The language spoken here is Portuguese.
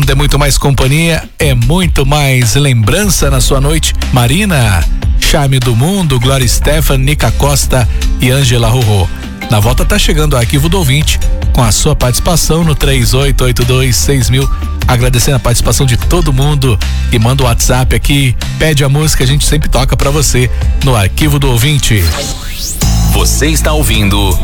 mundo é muito mais companhia, é muito mais lembrança na sua noite. Marina, Charme do Mundo, Glória Stefan, Nica Costa e Ângela Rorô. Na volta tá chegando o arquivo do ouvinte com a sua participação no 38826000. Agradecendo a participação de todo mundo e manda o WhatsApp aqui, pede a música, a gente sempre toca pra você no arquivo do ouvinte. Você está ouvindo